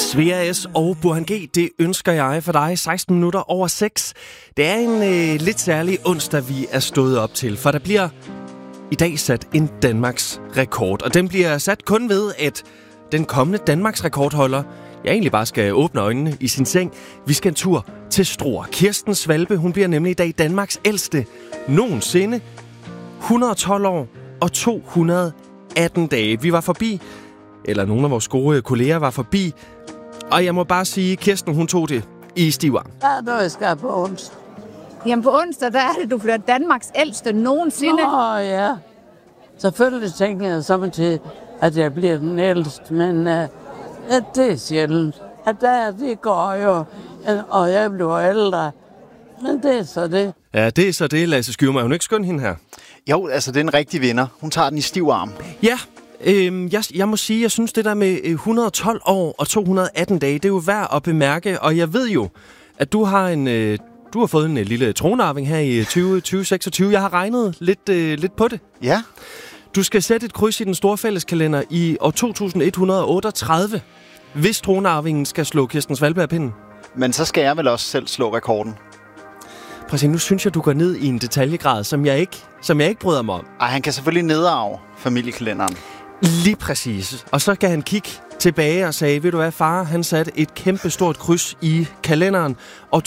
Svea S. og Burhan G, det ønsker jeg for dig 16 minutter over 6. Det er en lidt særlig onsdag, vi er stået op til, for der bliver i dag sat en Danmarks rekord. Og den bliver sat kun ved, at den kommende Danmarks rekordholder, jeg egentlig bare skal åbne øjnene i sin seng. Vi skal en tur til Struer. Kirsten Svalbe, hun bliver nemlig i dag Danmarks ældste nogensinde. 112 år og 218 dage. Vi var forbi, eller nogle af vores gode kolleger var forbi, og jeg må bare sige, Kirsten, hun tog det i stiv arm. Der er noget, jeg skal på onsdag. Jamen på onsdag, der er det, du bliver Danmarks ældste nogensinde. Ja. Selvfølgelig tænker jeg så til, at jeg bliver den ældste, men det er sjældent. At det går jo, og jeg bliver ældre. Men det er så det. Ja, det er så det, Lasse Skyrmer. Er hun ikke skøn, hende her? Jo, altså det er en rigtig vinder. Hun tager den i stiv arm. Ja, jeg må sige, jeg synes det der med 112 år og 218 dage, det er jo værd at bemærke. Og jeg ved jo, at du har fået en lille tronarving her i 2026. Jeg har regnet lidt på det. Ja. Du skal sætte et kryds i den store fælleskalender i år 2138, hvis tronarvingen skal slå Kirsten Svalbe af pinden. Men så skal jeg vel også selv slå rekorden. Præcis, nu synes jeg, du går ned i en detaljegrad, som jeg ikke bryder mig om. Ej, han kan selvfølgelig nedarve familiekalenderen. Lige præcis. Og så kan han kigge tilbage og sige, ved du hvad, far, han satte et kæmpestort kryds i kalenderen år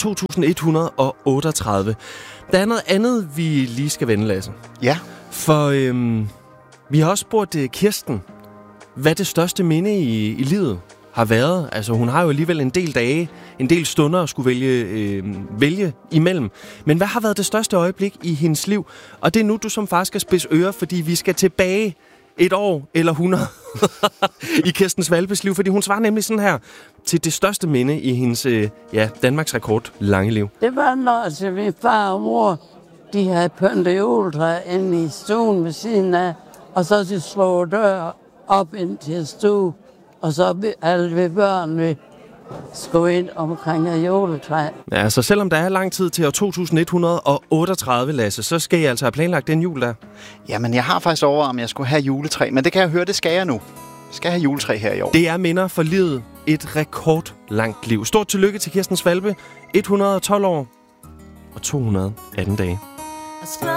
2138. Der er noget andet, vi lige skal vende, Lasse. Ja. For vi har også spurgt Kirsten, hvad det største minde i livet har været. Altså, hun har jo alligevel en del dage, en del stunder at skulle vælge imellem. Men hvad har været det største øjeblik i hendes liv? Og det er nu, du som far skal spidse ører, fordi vi skal tilbage et år eller 100 i Kirsten Svalbes liv. Fordi hun svarer nemlig sådan her til det største minde i hendes Danmarks rekord lange liv. Det var når min far og mor, de havde pyntet juletræ inde i stuen ved siden af, og så de slog dør op ind til stue. Og så alle vi børn, vi skulle ind omkring juletræ. Ja, så selvom der er lang tid til år 2138, Lasse, så skal I altså have planlagt den jul der. Jamen, jeg har faktisk overvejet, om jeg skulle have juletræ, men det kan jeg høre, det skal jeg nu. Jeg skal have juletræ her i år. Det er minder for livet. Et rekordlangt liv. Stort tillykke til Kirsten Svalbe. 112 år og 218 dage.